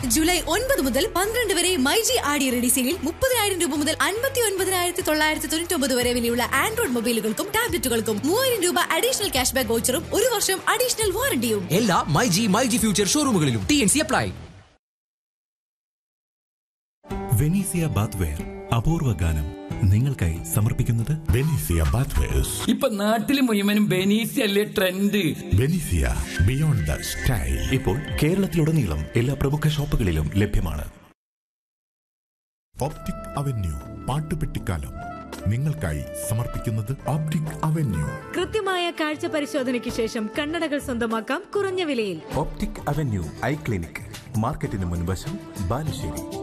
July 9 മുതൽ 12 വരെ മൈജി ആടി റെഡി സെയിലിൽ 30,000 രൂപ മുതൽ 59,999 വരെ വിലയുള്ള ആൻഡ്രോയിഡ് മൊബൈലുകൾക്കും ടാബ്ലറ്റുകൾക്കും 3,000 രൂപ അഡീഷണൽ ക്യാഷ് ബാക്ക് വൗച്ചറും 1 വർഷം അഡീഷണൽ വാറണ്ടിയും എല്ലാ myG future ഷോറൂമുകളിലും. TNC apply. Venezia bathware അപൂർവ ഗാനം നിങ്ങൾക്കായി സമർപ്പിക്കുന്നത് വെനീസിയ ബാത്ത്വെയർസ്. ഇപ്പൊ നാട്ടില് മുഴുവനും ബെനീസിയ അല്ലേ trend. Venezia beyond the style ഇപ്പോൾ കേരളത്തിലുടനീളം എല്ലാ പ്രമുഖ ഷോപ്പുകളിലും ലഭ്യമാണ്. ഓപ്റ്റിക് അവന്യൂ പാട്ടുപെട്ടിക്കാലം നിങ്ങൾക്കായി സമർപ്പിക്കുന്നത് ഓപ്റ്റിക് അവന്യൂ. കൃത്യമായ കാഴ്ച പരിശോധനയ്ക്ക് ശേഷം കണ്ണടകൾ സ്വന്തമാക്കാം കുറഞ്ഞ വിലയിൽ. ഓപ്റ്റിക് അവന്യൂ ഐ ക്ലിനിക്, മാർക്കറ്റിന് മുൻവശം, ബാലുശ്ശേരി.